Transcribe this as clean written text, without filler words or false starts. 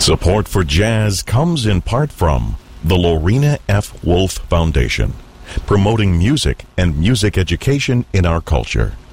Support for jazz comes in part from the Lorena F. Wolf Foundation, promoting music and music education in our culture.